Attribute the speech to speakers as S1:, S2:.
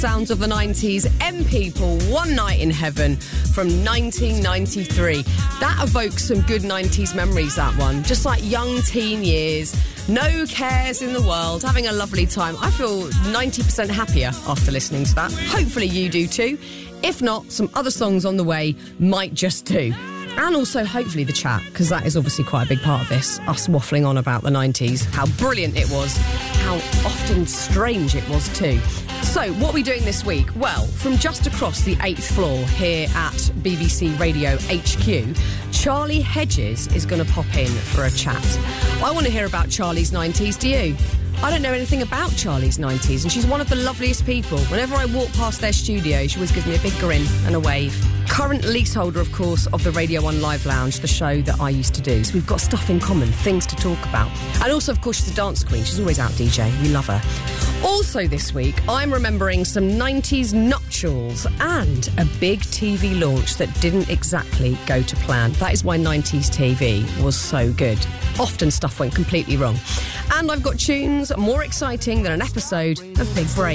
S1: Sounds of the 90s, M People, One Night in Heaven from 1993. That evokes some good 90s memories, that one. Just like young teen years, no cares in the world, having a lovely time. I feel 90% happier after listening to that. Hopefully you do too. If not, some other songs on the way might just do. And also, hopefully, the chat, because that is obviously quite a big part of this, us waffling on about the 90s, how brilliant it was, how often strange it was too. So, what are we doing this week? Well, from just across the 8th floor here at BBC Radio HQ, Charlie Hedges is going to pop in for a chat. I want to hear about Charlie's 90s, do you? I don't know anything about Charlie's 90s, and she's one of the loveliest people. Whenever I walk past their studio, she always gives me a big grin and a wave. Current leaseholder, of course, of the Radio 1 Live Lounge, the show that I used to do. So we've got stuff in common, things to talk about. And also, of course, she's a dance queen. She's always out DJ. We love her. Also this week, I'm remembering some 90s nuptials and a big TV launch that didn't exactly go to plan. That is why 90s TV was so good. Often stuff went completely wrong. And I've got tunes more exciting than an episode of Big Break.